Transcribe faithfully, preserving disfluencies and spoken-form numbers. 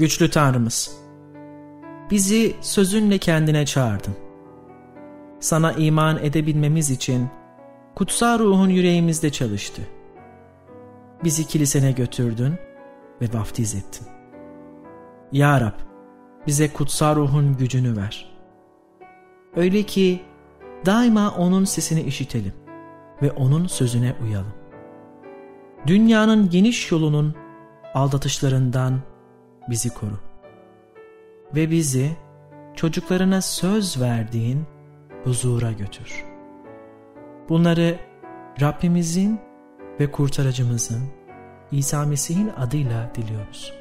Güçlü Tanrımız, bizi sözünle kendine çağırdın. Sana iman edebilmemiz için kutsal ruhun yüreğimizde çalıştı. Bizi kilisene götürdün ve vaftiz ettin. Ya Rab, bize kutsal ruhun gücünü ver. Öyle ki daima onun sesini işitelim ve onun sözüne uyalım. Dünyanın geniş yolunun aldatışlarından bizi koru. Ve bizi çocuklarına söz verdiğin huzura götür. Bunları Rabbimizin ve kurtarıcımızın İsa Mesih'in adıyla diliyoruz.